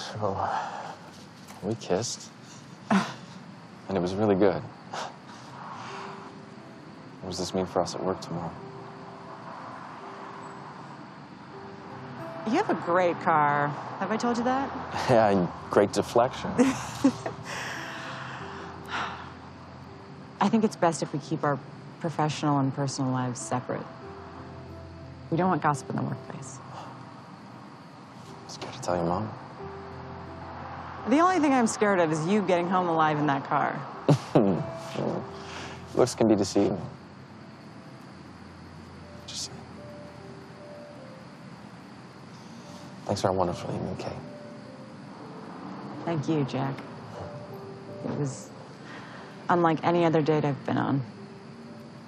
So, we kissed. And it was really good. What does this mean for us at work tomorrow? You have a great car. Have I told you that? Yeah, and great deflection. I think it's best if we keep our professional and personal lives separate. We don't want gossip in the workplace. Scared to tell your mom? The only thing I'm scared of is you getting home alive in that car. Looks can be deceiving. Just saying. Thanks for our wonderful evening, Kate. Thank you, Jack. It was unlike any other date I've been on.